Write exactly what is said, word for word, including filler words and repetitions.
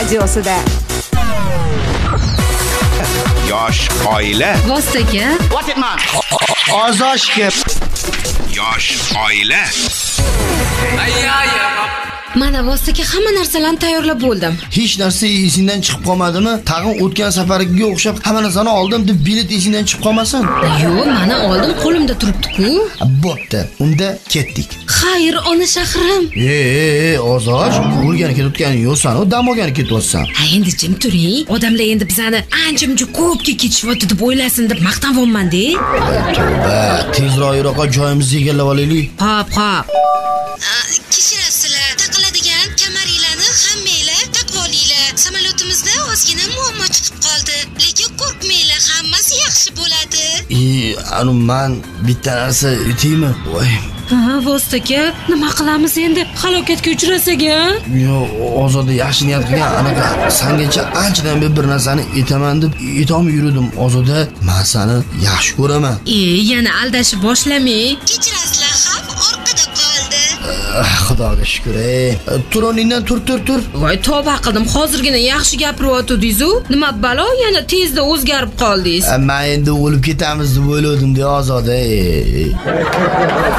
videosida. Yosh oila. Vostaga. What it man? Ozoshga. Yosh oila. Mana vostaga hamma narsalarni tayyorlab bo'ldim. Hech narsa esingdan chiqib qolmadimi? Tag'in o'tgan safargiga o'xshab hamma narsani oldim deb bilet esingdan chiqib qolmasin. Yo'q, mana oldim, qo'limda turibdi-ku. Bo'pti. Unda ketdik. Xayr, ona shahrim. Ey, Ozosh, o'rganib ketayotganing yo'qsan-ku, dam olganib ketyapsan. Ha, endi jim turing. Odamlar endi bizani ancha-muncha ko'pga ketishyapti deb o'ylasin deb maqtanyapman-da. Tavba, tezroq yiroqqa joyimizni egallab olaylik. Hop, hop. Kechirasizlar, taqiladigan kamaringlarni hammanglar taqib olinglar. Samolyotimizda ozgina muammo chiqib qoldi, lekin qo'rqmanglar, hammasi yaxshi bo'ladi. E, anu men bitta narsa aytaymi? Voy. Ha, vostaga, nima qilamiz endi? Halokatga uchrasak-a? Yo'q, Ozoda yaxshi niyat qilgan, anaqa sangacha anchadan beri bir narsani aytaman deb aytolmay yurdim. Ozoda, men seni yaxshi ko'raman. E, yana aldashib boshlamang. Kechirasizlar, ham orqada qoldi. Xudoga shukr. Ey, tur o'rningdan tur, tur, tur. Voy, tavba qildim. Hozirgina yaxshi gapiryotdingiz-ku. Nima balo, yana tezda o'zgarib qoldingiz. Men endi o'lib ketamiz deb o'yladim-da, Ozoda.